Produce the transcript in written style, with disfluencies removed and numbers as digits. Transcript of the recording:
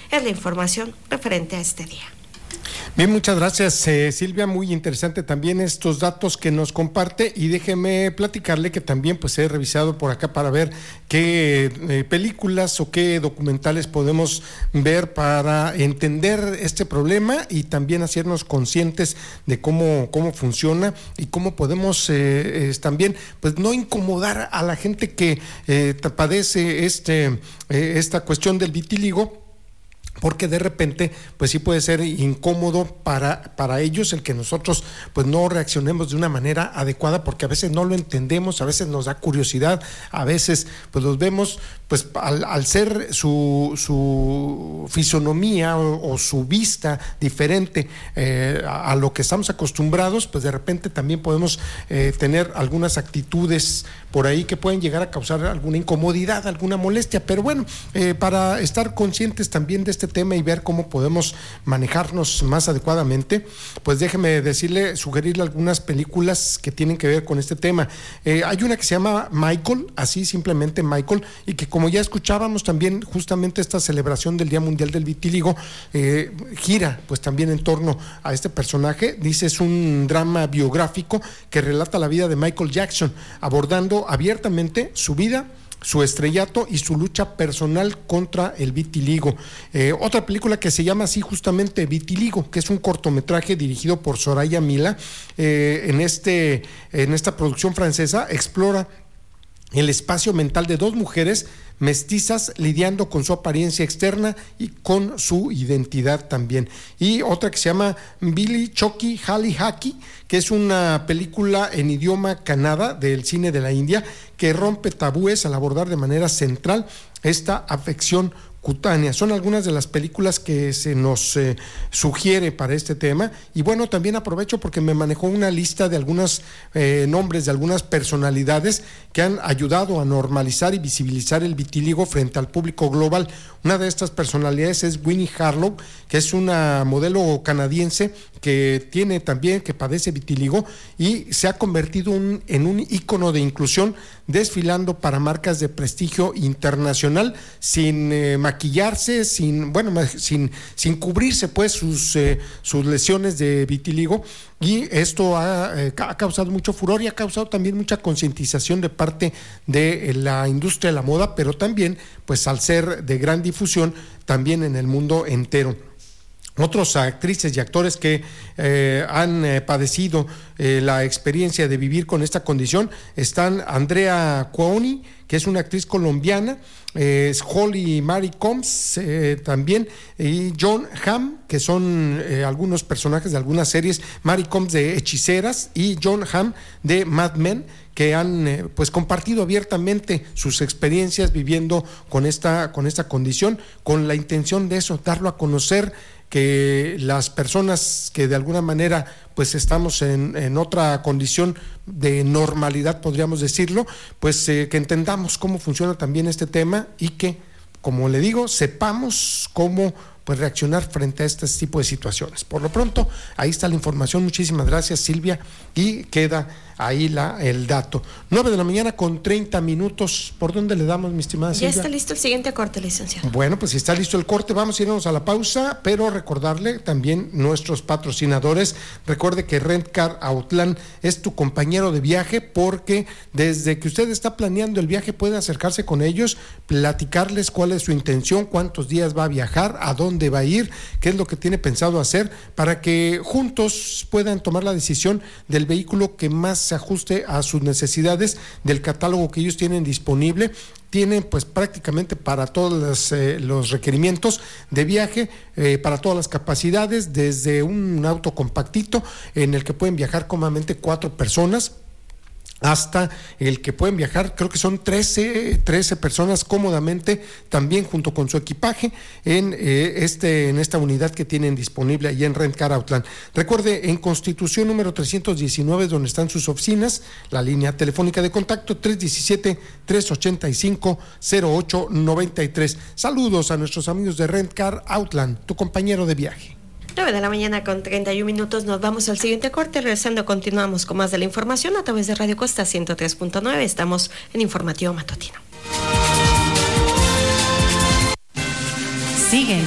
Es la información referente a este día. Bien, muchas gracias, Silvia. Muy interesante también estos datos que nos comparte, y déjeme platicarle que también pues he revisado por acá para ver qué películas o qué documentales podemos ver para entender este problema y también hacernos conscientes de cómo funciona y cómo podemos también pues no incomodar a la gente que padece esta cuestión del vitíligo, porque de repente pues sí puede ser incómodo para ellos el que nosotros pues no reaccionemos de una manera adecuada, porque a veces no lo entendemos, a veces nos da curiosidad, a veces pues los vemos pues al ser su fisonomía o su vista diferente a lo que estamos acostumbrados, pues de repente también podemos tener algunas actitudes por ahí que pueden llegar a causar alguna incomodidad, alguna molestia. Pero bueno, para estar conscientes también de este tema y ver cómo podemos manejarnos más adecuadamente, pues déjeme sugerirle algunas películas que tienen que ver con este tema. Hay una que se llama Michael, así simplemente Michael, y que como ya escuchábamos también, justamente esta celebración del Día Mundial del Vitíligo gira pues también en torno a este personaje. Dice, es un drama biográfico que relata la vida de Michael Jackson, abordando abiertamente su vida, su estrellato y su lucha personal contra el vitiligo. Otra película que se llama así justamente Vitiligo, que es un cortometraje dirigido por Soraya Mila, en esta producción francesa explora el espacio mental de dos mujeres mestizas lidiando con su apariencia externa y con su identidad también. Y otra que se llama Billy Chucky Hali Haki, que es una película en idioma kannada del cine de la India, que rompe tabúes al abordar de manera central esta afección cutánea. Son algunas de las películas que se nos sugiere para este tema. Y bueno, también aprovecho porque me manejó una lista de algunos nombres de algunas personalidades que han ayudado a normalizar y visibilizar el vitíligo frente al público global. Una de estas personalidades es Winnie Harlow, que es una modelo canadiense que padece vitíligo y se ha convertido en un ícono de inclusión, desfilando para marcas de prestigio internacional sin maquillarse, sin cubrirse pues sus lesiones de vitíligo. Y esto ha causado mucho furor y ha causado también mucha concientización de parte de la industria de la moda, pero también pues al ser de gran difusión también en el mundo entero. Otros actrices y actores que han padecido la experiencia de vivir con esta condición están Andrea Cuoni, que es una actriz colombiana, Holly Marie Combs también, y Jon Hamm, que son algunos personajes de algunas series, Marie Combs de Hechiceras y Jon Hamm de Mad Men, que han pues compartido abiertamente sus experiencias viviendo con esta condición, con la intención de eso, darlo a conocer, que las personas que de alguna manera pues estamos en otra condición de normalidad, podríamos decirlo, pues que entendamos cómo funciona también este tema y que, como le digo, sepamos cómo pues reaccionar frente a este tipo de situaciones. Por lo pronto, ahí está la información. Muchísimas gracias, Silvia, y queda ahí el dato. 9:30 a.m. ¿Por dónde le damos, mi estimada Silvia? Ya está listo el siguiente corte, licenciado. Bueno, pues si está listo el corte, vamos a irnos a la pausa, pero recordarle también nuestros patrocinadores. Recuerde que Rentcar Autlán es tu compañero de viaje, porque desde que usted está planeando el viaje puede acercarse con ellos, platicarles cuál es su intención, cuántos días va a viajar, a dónde va a ir, qué es lo que tiene pensado hacer, para que juntos puedan tomar la decisión del vehículo que más se ajuste a sus necesidades, del catálogo que ellos tienen disponible. Tienen pues prácticamente para todos los requerimientos de viaje, para todas las capacidades, desde un auto compactito en el que pueden viajar cómodamente 4 personas, hasta el que pueden viajar, creo que son 13 personas cómodamente, también junto con su equipaje, en esta unidad que tienen disponible allí en Rentcar Autlán. Recuerde, en Constitución número 319, donde están sus oficinas, la línea telefónica de contacto 317-385-0893. Saludos a nuestros amigos de Rentcar Autlán, tu compañero de viaje. 9:31 a.m. Nos vamos al siguiente corte. Regresando, continuamos con más de la información a través de Radio Costa 103.9. Estamos en Informativo Matutino. Sigue